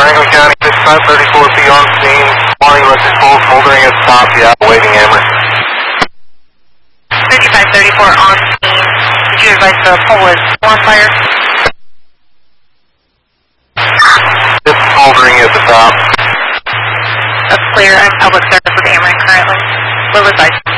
Franklin County, 5534P on scene. Wanting electric pole smoldering at the top, yeah, waiting hammer. 5534 on scene. Did you advise the pole is on fire? It's smoldering at the top. That's clear. I'm public service with Ameren currently. Low advice.